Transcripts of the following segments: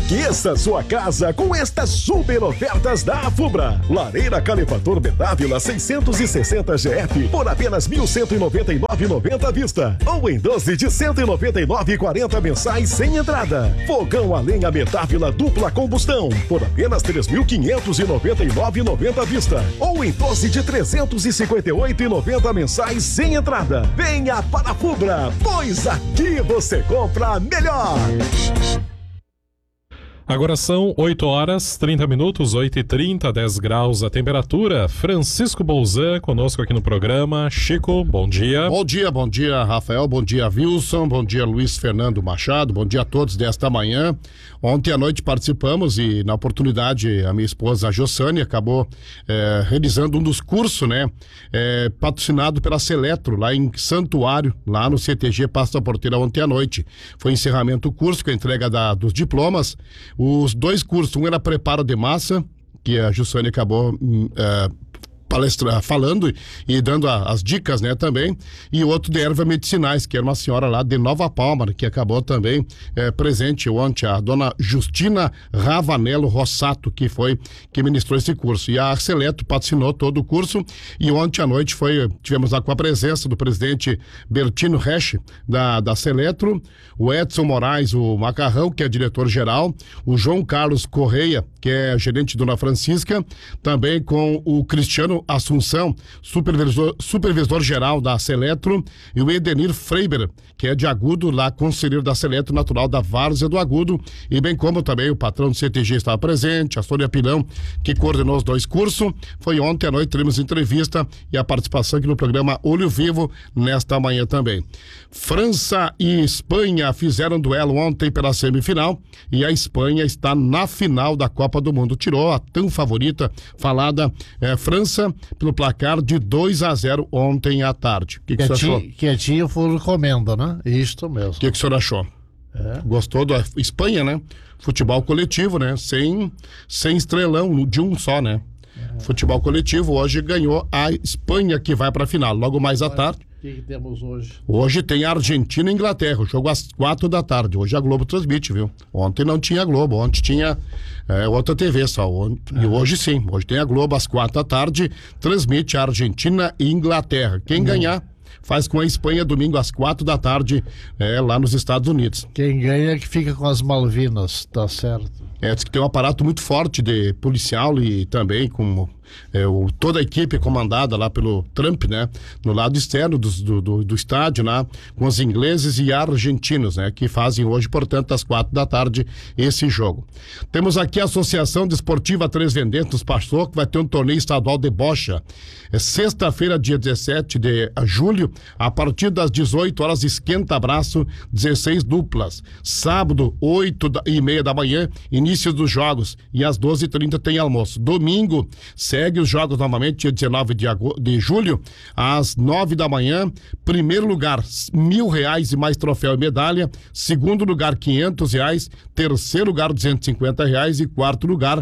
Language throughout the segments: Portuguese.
Aqueça sua casa com estas super ofertas da Afubra. Lareira Calefator Bedávila 660 GF por apenas R$ 1.199,90 à vista. Ou em 12 de R$ 199,40 mensais sem entrada. Fogão a lenha Bedávila dupla combustão por apenas R$ 3.599,90 à vista. Ou em 12 de R$ 358,90 mensais sem entrada. Venha para a Afubra, pois aqui você compra melhor. Agora são 8h30, 8h30, 10 graus a temperatura. Francisco Bolzan conosco aqui no programa. Chico, bom dia. Bom dia, Rafael, bom dia, Wilson, bom dia, Luiz Fernando Machado, bom dia a todos desta manhã. Ontem à noite participamos e, na oportunidade, a minha esposa, a Jossane, acabou realizando um dos cursos, né, patrocinado pela Seletro, lá em Santuário, lá no CTG Passo da Porteira, ontem à noite. Foi encerramento do curso, com a entrega dos diplomas. Os dois cursos, um era preparo de massa, que a Jussane acabou falando e dando as dicas, né, também, e outro de ervas medicinais, que era uma senhora lá de Nova Palma, que acabou também presente ontem, a dona Justina Ravanello Rossato, que ministrou esse curso, e a Arceleto patrocinou todo o curso, e ontem à noite tivemos lá com a presença do presidente Bertino Resch, da Seletro, o Edson Moraes, o Macarrão, que é diretor-geral, o João Carlos Correia, que é gerente de Dona Francisca, também com o Cristiano Assunção, supervisor-geral da Seletro, e o Edenir Freiber, que é de Agudo, lá conselheiro da Seletro, natural da Várzea do Agudo, e bem como também o patrão do CTG estava presente, a Sônia Pilão, que coordenou os dois cursos. Foi ontem à noite, teremos entrevista e a participação aqui no programa Olho Vivo, nesta manhã também. França e Espanha fizeram duelo ontem pela semifinal, e a Espanha está na final da Copa do Mundo. Tirou a tão favorita, falada França, pelo placar de 2-0 ontem à tarde. O que você achou? Quietinho foi recomenda, né? Isto mesmo. O que o senhor achou? Gostou da Espanha, né? Futebol coletivo, né? Sem estrelão de um só, né? Futebol coletivo, hoje ganhou a Espanha, que vai para a final. Logo mais à tarde. O que temos hoje? Hoje tem Argentina e Inglaterra, o jogo às 4 da tarde. Hoje a Globo transmite, viu? Ontem não tinha Globo, ontem tinha outra TV só. E hoje sim, hoje tem a Globo às 4 da tarde, transmite a Argentina e Inglaterra. Quem ganhar faz com a Espanha domingo às 4 da tarde, lá nos Estados Unidos. Quem ganha é que fica com as Malvinas, tá certo? Diz que tem um aparato muito forte de policial e também com toda a equipe comandada lá pelo Trump, né? No lado externo do estádio, né? Com os ingleses e argentinos, né? Que fazem hoje, portanto, às 4 da tarde, esse jogo. Temos aqui a Associação Desportiva Três Vendentes, passou, que vai ter um torneio estadual de bocha. Sexta-feira, dia 17 de julho, a partir das 18 horas, esquenta-braço, 16 duplas. Sábado, 8h30 da manhã, início dos jogos, e às 12h30 tem almoço. Domingo, segue os jogos novamente, dia 19 de julho, às 9 da manhã. Primeiro lugar, R$1.000 e mais troféu e medalha. Segundo lugar, R$500. Terceiro lugar, R$250. E quarto lugar,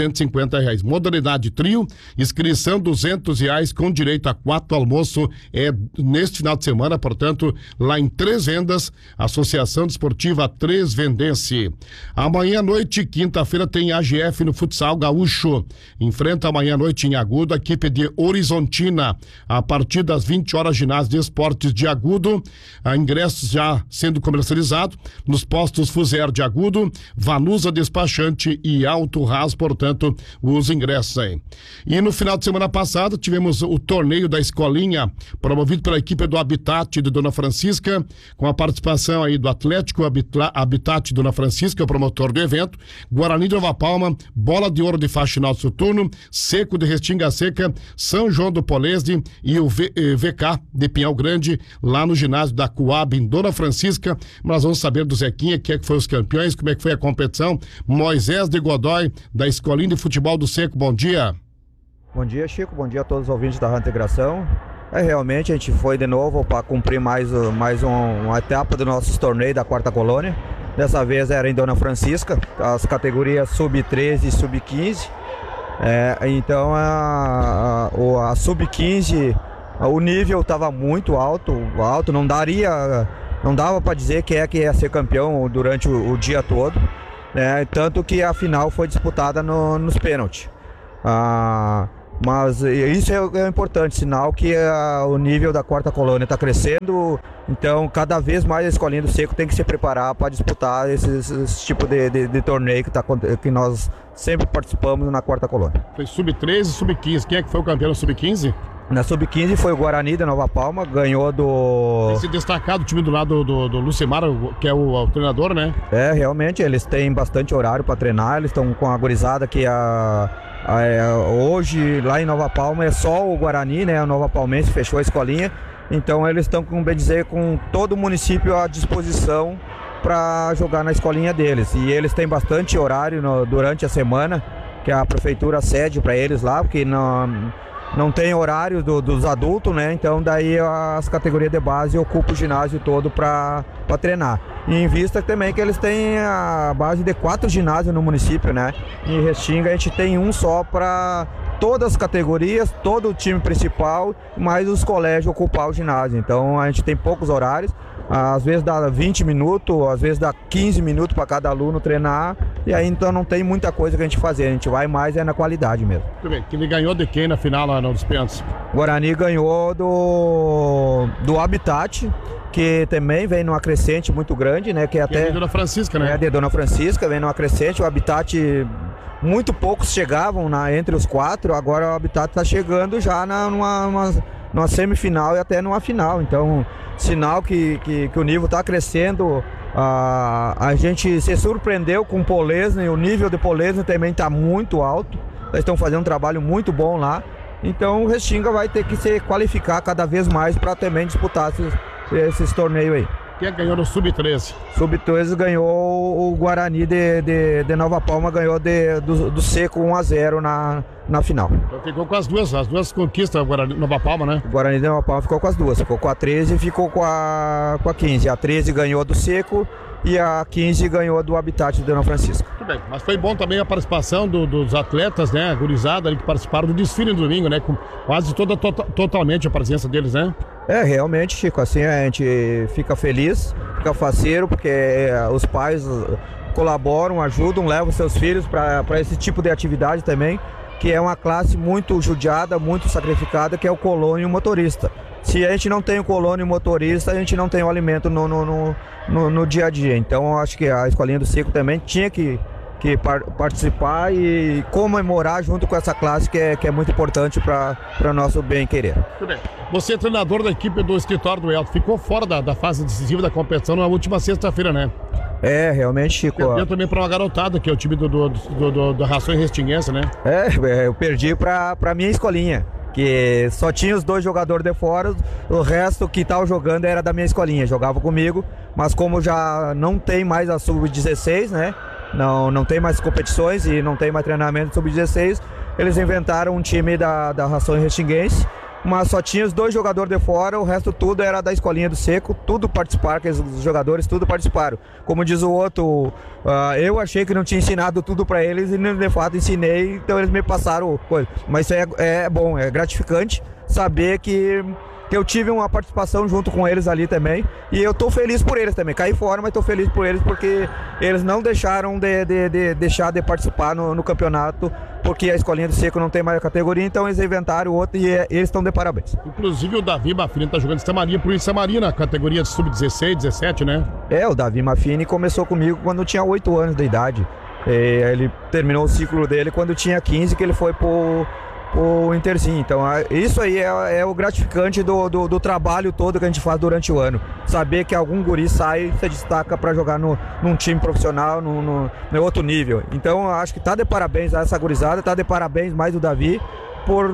R$250. Modalidade trio, inscrição R$200, com direito a 4 almoço, neste final de semana, portanto, lá em Três Vendas, Associação Desportiva Três Vendense. Amanhã à noite, quinta-feira, tem AGF no futsal gaúcho. Enfrenta amanhã à noite em Agudo a equipe de Horizontina. A partir das 20 horas, ginásio de esportes de Agudo. Ingressos já sendo comercializados nos postos Fuser de Agudo, Vanusa Despachante e Alto Ras, portanto, os ingressos aí. E no final de semana passado, tivemos o torneio da Escolinha, promovido pela equipe do Habitat de Dona Francisca, com a participação aí do Atlético Habitat Dona Francisca, o promotor do evento, Guarani de Nova Palma, Bola de Ouro de Faxinal Soturno, Seco de Restinga Seca, São João do Polesde e o VK de Pinhal Grande, lá no ginásio da Coab em Dona Francisca. Nós vamos saber do Zequinha, quem é que foi os campeões, como é que foi a competição. Moisés de Godoy, da Escolinha de Futebol do Seco, bom dia. Bom dia, Chico, bom dia a todos os ouvintes da Rádio Integração. Realmente a gente foi de novo para cumprir mais uma etapa do nosso torneio da Quarta Colônia. Dessa vez era em Dona Francisca, as categorias Sub-13 e Sub-15. Então a Sub-15, o nível estava muito alto, não dava para dizer quem é que ia ser campeão durante o dia todo. né? Tanto que a final foi disputada nos pênaltis. Mas isso é importante, sinal que o nível da quarta colônia está crescendo, então cada vez mais a Escolinha do Seco tem que se preparar para disputar esse tipo de torneio que nós sempre participamos na quarta colônia. Foi sub-13 e sub-15, quem é que foi o campeão no sub-15? Na sub-15 foi o Guarani da Nova Palma, ganhou do... Tem se destacado o time do lado do Lucimar, que é o treinador, né? Realmente, eles têm bastante horário para treinar, eles estão com a gurizada que hoje lá em Nova Palma é só o Guarani, né? A Nova Palmense fechou a escolinha, então eles estão, com bem dizer, com todo o município à disposição para jogar na escolinha deles. E eles têm bastante horário durante a semana, que a prefeitura cede para eles lá, porque não tem horário dos adultos, né? Então daí as categorias de base ocupam o ginásio todo para treinar. E em vista também que eles têm a base de 4 ginásios no município, né? Em Restinga a gente tem um só para todas as categorias, todo o time principal, mais os colégios ocupar o ginásio. Então a gente tem poucos horários. Às vezes dá 20 minutos, às vezes dá 15 minutos para cada aluno treinar, e aí então não tem muita coisa que a gente fazer, a gente vai mais na qualidade mesmo. Muito bem, ele ganhou de quem na final lá nos pênaltis? Guarani ganhou do Habitat, que também vem numa crescente muito grande, né? Que é até de Dona Francisca, né? É de Dona Francisca, vem numa crescente, o Habitat... Muito poucos chegavam entre os 4, agora o Habitat está chegando já numa semifinal e até numa final. Então, sinal que o nível está crescendo. A gente se surpreendeu com o Polesne, o nível de Polesne também está muito alto. Eles estão fazendo um trabalho muito bom lá. Então, o Restinga vai ter que se qualificar cada vez mais para também disputar esses torneios aí. Quem ganhou no Sub-13? Sub-13 ganhou o Guarani de Nova Palma, ganhou do Seco 1-0 na final. Então ficou com as duas conquistas, o Guarani de Nova Palma, né? O Guarani de Nova Palma ficou com as duas, ficou com a 13 e ficou com a 15. A 13 ganhou do Seco e a 15 ganhou do Habitat de Dona Francisca. Muito bem, mas foi bom também a participação dos atletas, né? A gurizada ali que participaram do desfile no domingo, né? Com quase totalmente a presença deles, né? Realmente, Chico, assim a gente fica feliz, fica faceiro, porque os pais colaboram, ajudam, levam seus filhos para esse tipo de atividade também, que é uma classe muito judiada, muito sacrificada, que é o colono e o motorista. Se a gente não tem o colono e o motorista, a gente não tem o alimento no dia a dia. Então, eu acho que a Escolinha do Seco também tinha que participar e comemorar junto com essa classe que é muito importante para o nosso bem-querer. Muito bem. Você é treinador da equipe do escritório do Elton, ficou fora da fase decisiva da competição na última sexta-feira, né? Realmente, Chico. Perdeu também para uma garotada, que é o time da Rações Restinguense, né? Eu perdi para minha escolinha, que só tinha os 2 jogadores de fora, o resto que estava jogando era da minha escolinha, jogava comigo, mas como já não tem mais a sub-16, né? Não tem mais competições e não tem mais treinamento sub-16, eles inventaram um time da Rações Restinguense, mas só tinha os 2 jogadores de fora, o resto tudo era da Escolinha do Seco, tudo participaram, aqueles jogadores tudo participaram. Como diz o outro, eu achei que não tinha ensinado tudo para eles e de fato ensinei, então eles me passaram coisa. Mas isso é bom, é gratificante saber que eu tive uma participação junto com eles ali também, e eu tô feliz por eles também, caí fora, mas tô feliz por eles porque eles não deixaram de deixar de participar no campeonato, porque a Escolinha do Seco não tem mais categoria, então eles inventaram outro e eles estão de parabéns. Inclusive o Davi Mafini tá jogando por Samaria na categoria de sub-16, 17, né? O Davi Mafini começou comigo quando tinha 8 anos de idade, ele terminou o ciclo dele quando tinha 15, que ele foi pro Intersim. Então isso aí é o gratificante do trabalho todo que a gente faz durante o ano, saber que algum guri sai e se destaca para jogar num time profissional, no outro nível. Então eu acho que tá de parabéns a essa gurizada, tá de parabéns mais o Davi por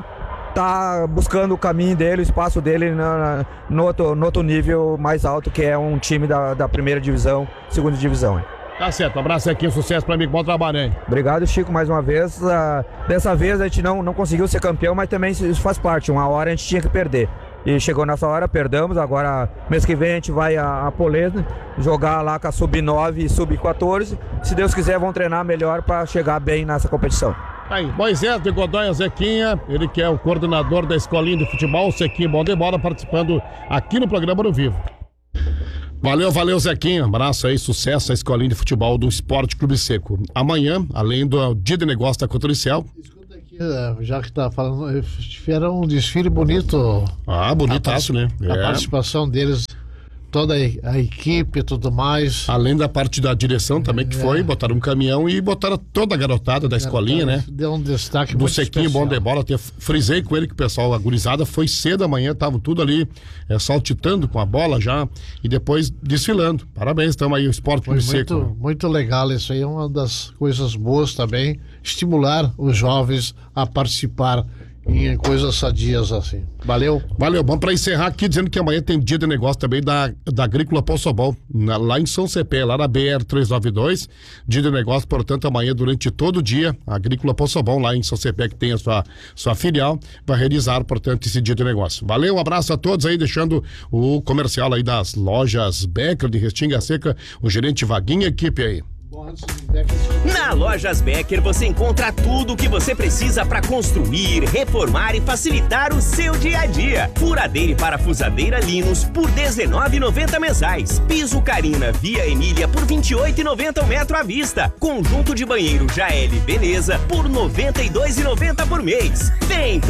tá buscando o caminho dele, o espaço dele no outro nível mais alto, que é um time da primeira divisão, segunda divisão. Tá certo, um abraço aqui, um sucesso pra mim, bom trabalho, hein? Obrigado, Chico, mais uma vez. Dessa vez a gente não conseguiu ser campeão, mas também isso faz parte, uma hora a gente tinha que perder. E chegou nessa hora, perdemos, agora mês que vem a gente vai a Polesne jogar lá com a Sub-9 e Sub-14. Se Deus quiser, vão treinar melhor para chegar bem nessa competição. Aí, Moisés de Godóia Zequinha, ele que é o coordenador da Escolinha de Futebol, Zequinha Bom de Bola, participando aqui no programa no Vivo. Valeu, Zequinha. Abraço aí, sucesso à escolinha de futebol do Esporte Clube Seco. Amanhã, além do dia de negócio da Cotricel. Escuta aqui, já que tá falando, tiveram um desfile bonito. Bonitaço, né? A participação deles, toda a equipe e tudo mais. Além da parte da direção também, que foi, botaram um caminhão e botaram toda a garotada da escolinha, né? Deu um destaque do muito Sequinho, especial. bom de bola. Até frisei com ele que o pessoal, a gurizada, foi cedo amanhã, estavam tudo ali saltitando com a bola já e depois desfilando. Parabéns, estamos aí, o Esporte Clube Seco. Muito legal isso aí, é uma das coisas boas também, estimular os jovens a participar em coisas sadias assim. Valeu, vamos para encerrar aqui dizendo que amanhã tem dia de negócio também da Agrícola Poçobol, lá em São Cepé, lá na BR-392, dia de negócio, portanto amanhã durante todo o dia, a Agrícola Poçobol lá em São Cepé, que tem a sua filial, vai realizar, portanto, esse dia de negócio. Valeu, um abraço a todos aí, deixando o comercial aí das lojas Becker de Restinga Seca, o gerente Vaguinha, equipe aí. Na Lojas Becker você encontra tudo o que você precisa para construir, reformar e facilitar o seu dia a dia. Furadeira e parafusadeira Linus por R$19,90 mensais. Piso Carina Via Emília por R$28,90 o metro à vista. Conjunto de banheiro Jael Veneza por R$92,90 por mês. Vem